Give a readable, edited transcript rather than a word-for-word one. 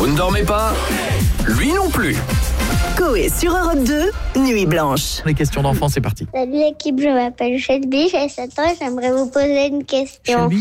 Vous ne dormez pas ? Lui non plus. Coé sur Europe 2, Nuit Blanche. Les questions d'enfants, c'est parti. Salut l'équipe, je m'appelle Shelby, j'ai 7 ans et j'aimerais vous poser une question. Shelby.